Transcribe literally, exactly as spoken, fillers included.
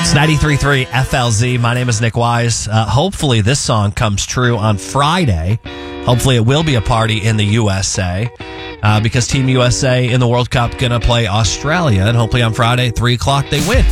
It's ninety-three point three F L Z. My name is Nick Wise. Uh, hopefully this song comes true on Friday. Hopefully it will be a party in the U S A uh, because Team U S A in the World Cup going to play Australia. And hopefully on Friday, three o'clock, they win.